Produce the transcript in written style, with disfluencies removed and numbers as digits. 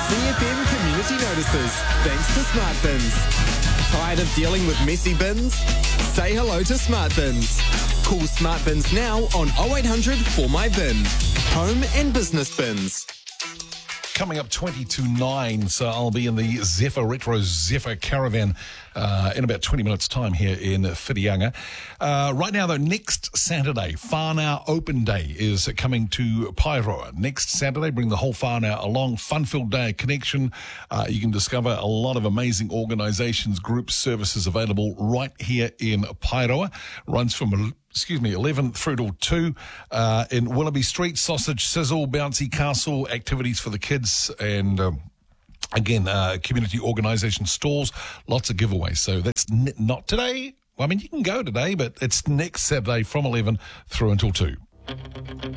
CFM community notices, thanks to Smart Bins. Tired of dealing with messy bins? Say hello to Smart Bins. Call Smart Bins now on 0800 4MyBin. Home and business bins. Coming up 20 to 9, so I'll be in the Zephyr Retro Zephyr Caravan in about 20 minutes' time here in Whitianga. Right now, though, next Saturday, Whānau Open Day is coming to Paeroa. Next Saturday, bring the whole whānau along. Fun-filled day of connection. You can discover a lot of amazing organisations, groups, services available right here in Paeroa. Runs from 11 through till 2 in Willoughby Street. Sausage, sizzle, bouncy castle, activities for the kids, and again, community organisation stalls, lots of giveaways. So that's not today. Well, I mean, you can go today, but it's next Saturday from 11 through until 2.